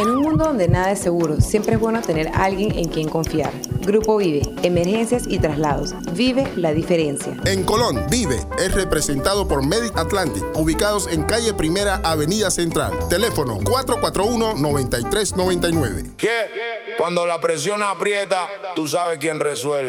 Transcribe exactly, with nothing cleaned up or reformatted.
En un mundo donde nada es seguro, siempre es bueno tener a alguien en quien confiar. Grupo Vive, emergencias y traslados. Vive la diferencia. En Colón, Vive es representado por Medic Atlantic, ubicados en calle Primera, Avenida Central. Teléfono cuatro cuatro uno, nueve tres nueve nueve. ¿Qué? Cuando la presión aprieta, tú sabes quién resuelve.